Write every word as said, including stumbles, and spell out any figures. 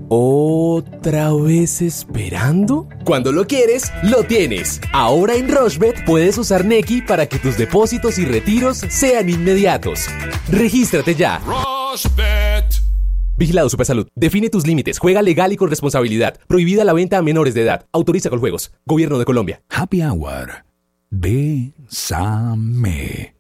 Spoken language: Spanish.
¿Otra vez esperando? Cuando lo quieres, lo tienes. Ahora en Rushbet puedes usar Nequi para que tus depósitos y retiros sean inmediatos. Regístrate ya. Rushbet. Vigilado Supersalud. Define tus límites. Juega legal y con responsabilidad. Prohibida la venta a menores de edad. Autoriza con juegos. Gobierno de Colombia. Happy Hour. Bésame.